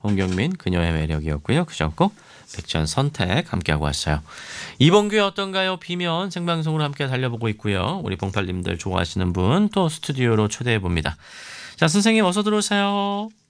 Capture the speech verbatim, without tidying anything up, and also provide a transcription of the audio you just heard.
홍경민 그녀의 매력이었고요. 그전곡 백천 선택 함께하고 왔어요. 이번 기회 어떤가요? 비면 생방송으로 함께 달려보고 있고요. 우리 봉팔님들 좋아하시는 분 또 스튜디오로 초대해 봅니다. 자, 선생님 어서 들어오세요.